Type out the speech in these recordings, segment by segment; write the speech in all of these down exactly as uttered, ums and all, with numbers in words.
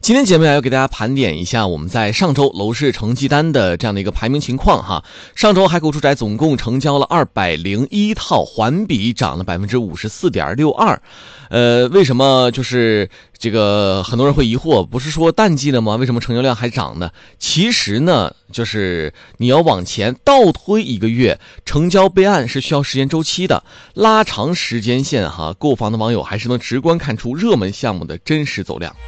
今天节目要给大家盘点一下我们在上周楼市成绩单的这样的一个排名情况哈。上周海口住宅总共成交了二百零一套，环比涨了 百分之五十四点六二。呃，为什么就是这个很多人会疑惑，不是说淡季了吗？为什么成交量还涨呢？其实呢，就是你要往前倒推一个月，成交备案是需要时间周期的，拉长时间线哈，购房的网友还是能直观看出热门项目的真实走量。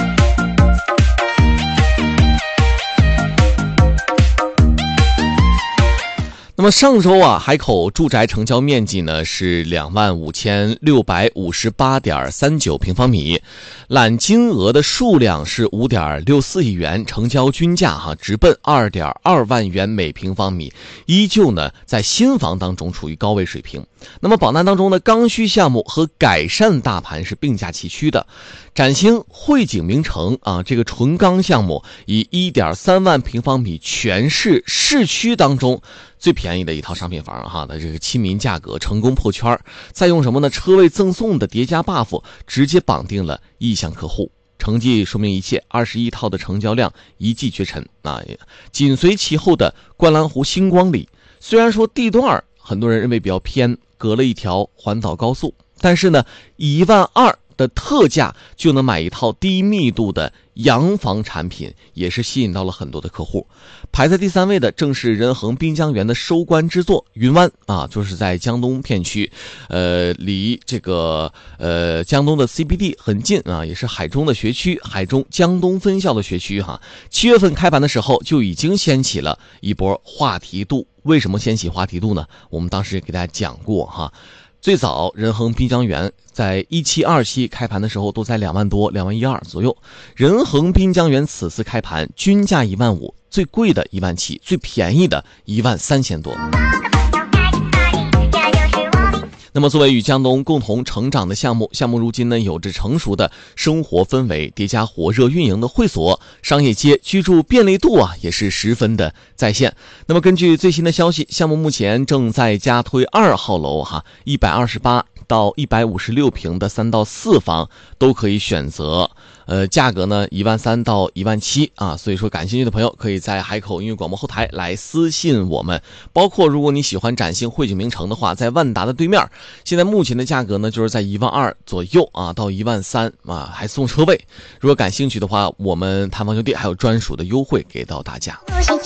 那么上周啊，海口住宅成交面积呢是两万五千六百五十八点三九平方米，揽金额的数量是五点六四亿元，成交均价哈直奔二点二万元每平方米，依旧呢在新房当中处于高位水平。那么榜单当中的刚需项目和改善大盘是并驾齐驱的。崭新汇景名城啊，这个纯刚项目以 一点三万平方米全市市区当中最便宜的一套商品房哈的这个亲民价格成功破圈，再用什么呢？车位赠送的叠加 buff 直接绑定了意向客户，成绩说明一切，二十一套的成交量一骑绝尘啊！紧随其后的观澜湖星光里，虽然说地段很多人认为比较偏，隔了一条环岛高速，但是呢，一万二的特价就能买一套低密度的洋房产品，也是吸引到了很多的客户。排在第三位的正是仁恒滨江园的收官之作云湾啊，就是在江东片区，呃，离这个呃江东的 C B D 很近啊，也是海中的学区，海中江东分校的学区哈。七月份开盘的时候就已经掀起了一波话题度。为什么掀起话题度呢？我们当时也给大家讲过哈。最早仁恒滨江园在一期二期开盘的时候都在两万多两万一二左右，仁恒滨江园此次开盘均价一万五，最贵的一万七，最便宜的一万三千多。那么作为与江东共同成长的项目，项目如今呢有着成熟的生活氛围，叠加火热运营的会所、商业街，居住便利度啊也是十分的在线。那么根据最新的消息，项目目前正在加推二号楼哈，一百二十八到一百五十六平的三到四房都可以选择。呃，价格呢一万三到一万七啊，所以说感兴趣的朋友可以在海口音乐广播后台来私信我们。包括如果你喜欢崭新汇景名城的话，在万达的对面，现在目前的价格呢就是在一万二左右啊，到一万三啊，还送车位。如果感兴趣的话，我们谈房兄弟还有专属的优惠给到大家。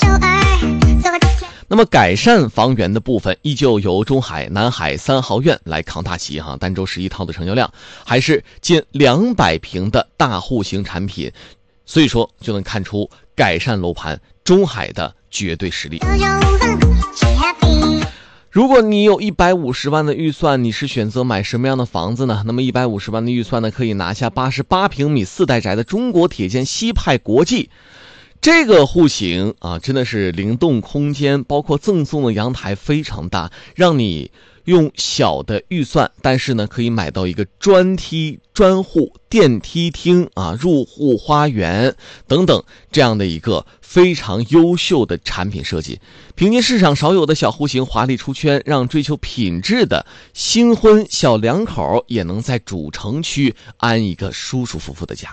那么改善房源的部分依旧由中海南海三号院来扛大旗哈，单周十一套的成交量还是近两百平的大户型产品，所以说就能看出改善楼盘中海的绝对实力。如果你有一百五十万的预算，你是选择买什么样的房子呢？那么一百五十万的预算呢，可以拿下八十八平米四代宅的中国铁建西派国际。这个户型啊，真的是灵动空间，包括赠送的阳台非常大，让你用小的预算，但是呢可以买到一个专梯专户电梯厅啊，入户花园等等这样的一个非常优秀的产品设计。凭借市场少有的小户型华丽出圈，让追求品质的新婚小两口也能在主城区安一个舒舒服服的家。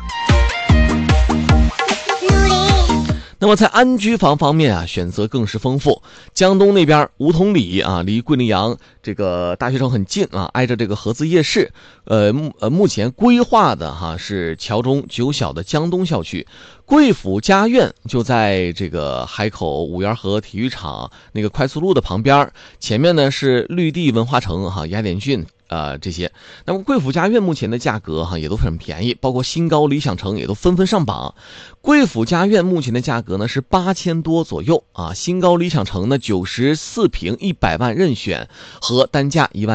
那么在安居房方面啊，选择更是丰富。江东那边梧桐里啊，离桂林洋这个大学城很近啊，挨着这个合资夜市。呃目呃目前规划的哈是桥中九小的江东校区。贵府家苑就在这个海口五园河体育场那个快速路的旁边，前面呢是绿地文化城哈，雅典郡呃，这些。那么贵府家苑目前的价格哈也都很便宜，包括新高理想城也都纷纷上榜。贵府家苑目前的价格呢是八千多左右啊，新高理想城呢九十四平一百万任选和单价一万